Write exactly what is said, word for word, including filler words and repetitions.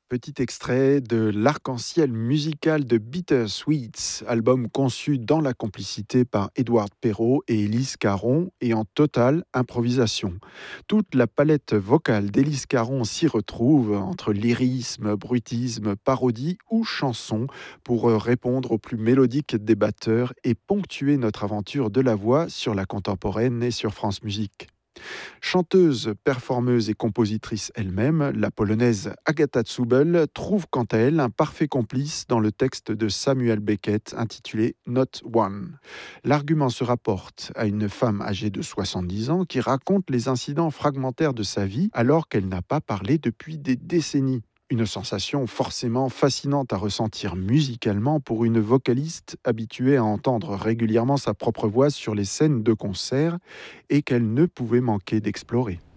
Petit extrait de L'arc-en-ciel musical de Bittersweets, album conçu dans la complicité par Édouard Perrault et Élise Caron et en totale improvisation. Toute la palette vocale d'Élise Caron s'y retrouve entre lyrisme, bruitisme, parodie ou chanson pour répondre aux plus mélodiques des batteurs et ponctuer notre aventure de la voix sur la contemporaine et sur France Musique. Chanteuse, performeuse et compositrice elle-même, la polonaise Agata Zubel trouve quant à elle un parfait complice dans le texte de Samuel Beckett intitulé Not One. L'argument se rapporte à une femme âgée de soixante-dix ans qui raconte les incidents fragmentaires de sa vie alors qu'elle n'a pas parlé depuis des décennies. Une sensation forcément fascinante à ressentir musicalement pour une vocaliste habituée à entendre régulièrement sa propre voix sur les scènes de concert et qu'elle ne pouvait manquer d'explorer.